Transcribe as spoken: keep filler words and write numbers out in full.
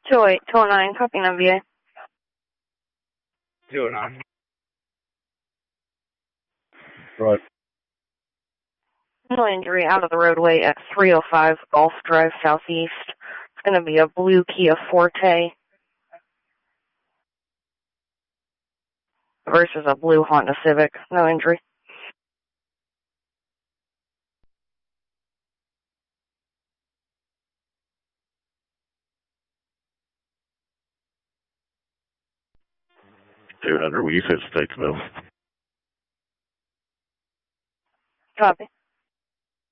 two oh eight, two oh nine, copy N V A. two oh nine. Right. No injury out of the roadway at three oh five Gulf Drive Southeast. It's going to be a blue Kia Forte versus a blue Honda Civic. No injury. two hundred, will you set Statesville? Copy.